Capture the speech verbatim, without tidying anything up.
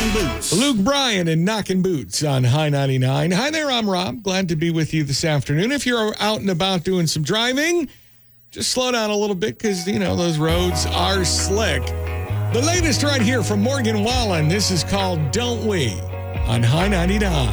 Knocking Boots. Luke Bryan and Knocking Boots on High ninety-nine. Hi there, I'm Rob. Glad to be with you this afternoon. If you're out and about doing some driving, just slow down a little bit because, you know, those roads are slick. The latest right here from Morgan Wallen. This is called Don't We on High ninety-nine.